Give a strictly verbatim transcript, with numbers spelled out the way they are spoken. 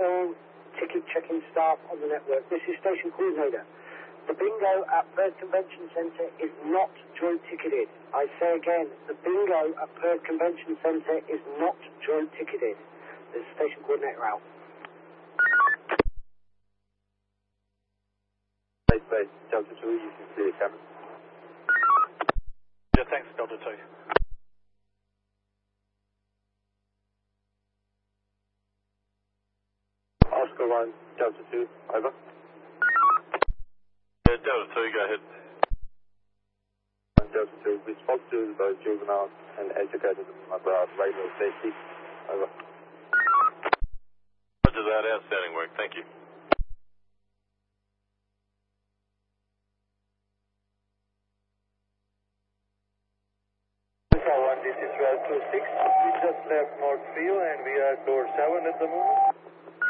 all ticket checking staff on the network. This is station coordinator. The bingo at Perth Convention Centre is not joint ticketed. I say again, the bingo at Perth Convention Centre is not joint ticketed. This is station coordinator out. Base base, Delta two, you can see the camera. Yeah, thanks, Delta two. Oscar one, Delta two, over. Yeah, Delta two, go ahead. Delta two, we spoke to those juveniles and educated them about radio safety, over. Roger that, outstanding work, thank you. This is Route two six. We just left Northfield and we are door seven at the moment.